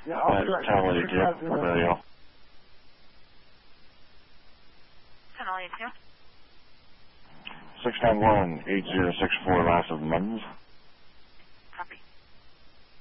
Yeah, I'll Tower Lady Jeff, radio. Tower Lady 2. 691-8064, last of Muns.